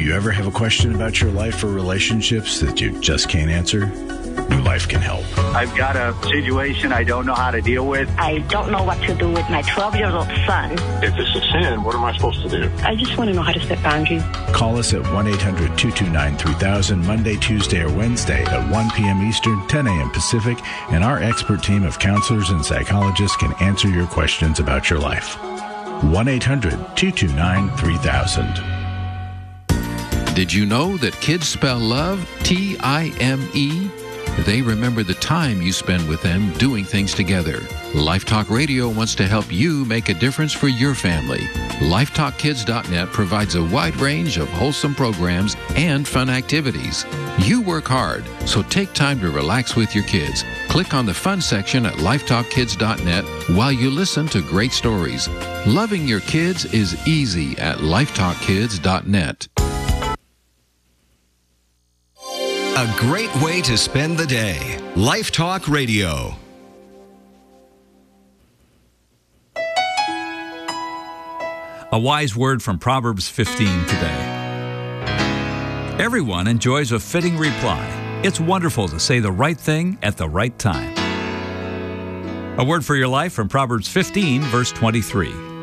you ever have a question about your life or relationships that you just can't answer? New Life can help. I've got a situation I don't know how to deal with. I don't know what to do with my 12-year-old son. If it's a sin, what am I supposed to do? I just want to know how to set boundaries. Call us at 1-800-229-3000 Monday, Tuesday, or Wednesday at 1 p.m. Eastern, 10 a.m. Pacific, and our expert team of counselors and psychologists can answer your questions about your life. 1-800-229-3000. Did you know that kids spell love T-I-M-E? They remember the time you spend with them doing things together. Life Talk Radio wants to help you make a difference for your family. LifeTalkKids.net provides a wide range of wholesome programs and fun activities. You work hard, so take time to relax with your kids. Click on the fun section at LifeTalkKids.net while you listen to great stories. Loving your kids is easy at LifeTalkKids.net. A great way to spend the day. Life Talk Radio. A wise word from Proverbs 15 today. Everyone enjoys a fitting reply. It's wonderful to say the right thing at the right time. A word for your life from Proverbs 15, verse 23.